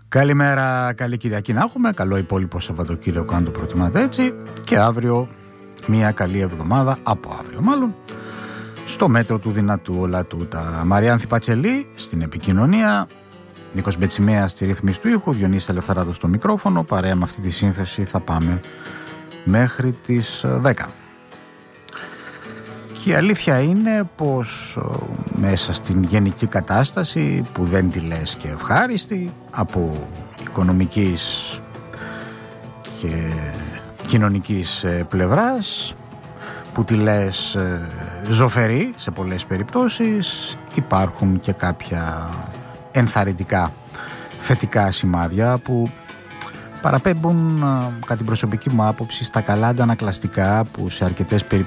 Καλημέρα, καλή Κυριακή να έχουμε. Καλό υπόλοιπο Σαββατοκύριακο, αν το προτιμάτε έτσι. Και αύριο μια καλή εβδομάδα, από αύριο μάλλον, στο μέτρο του δυνατού όλα τούτα. Μαριάνθη Πατσελή στην επικοινωνία, Νίκος Μπετσιμέα στη ρύθμιση του ήχου, Διονύσης Ελευθεράδος στο μικρόφωνο. Παρέα με αυτή τη σύνθεση θα πάμε μέχρι τις 10. Και η αλήθεια είναι πως μέσα στην γενική κατάσταση, που δεν τη λες και ευχάριστη, από οικονομικής και κοινωνικής πλευράς, που τη λες ζωφερή σε πολλές περιπτώσεις, υπάρχουν και κάποια ενθαρρυντικά θετικά σημάδια που παραπέμπουν, κατά την προσωπική μου άποψη, στα καλά αντανακλαστικά που σε αρκετές περιπτώσεις